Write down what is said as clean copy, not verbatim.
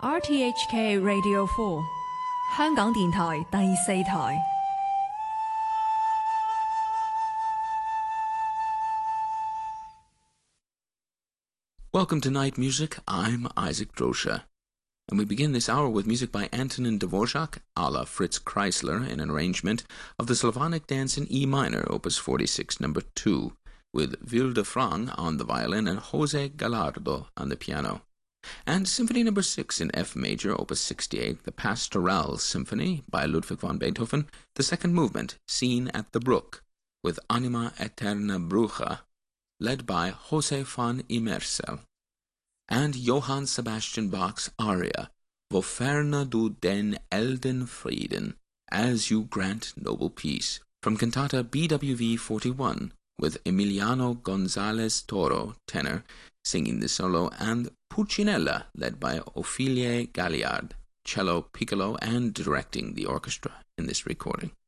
RTHK Radio 4香港電台第4台。 Welcome to Night Music. I'm Isaac Drosha. And we begin this hour with music by Antonin Dvorak, a la Fritz Kreisler, in an arrangement of the Slavonic Dance in E minor, Opus 46, No. 2, with Vilde Frang on the violin and Jose Gallardo on the piano. And Symphony No. 6 in F major, Opus 68, the Pastoral Symphony by Ludwig van Beethoven, the second movement, Scene at the Brook, with Anima Eterna Brucha, led by Jose van Imersel, and Johann Sebastian Bach's aria, Woferne du den Elden Frieden, As You Grant Noble Peace, from cantata BWV 41, with Emiliano Gonzalez Toro, tenor, singing the solo, and Pulcinella, led by Ophelie Galliard, cello, piccolo, and directing the orchestra in this recording.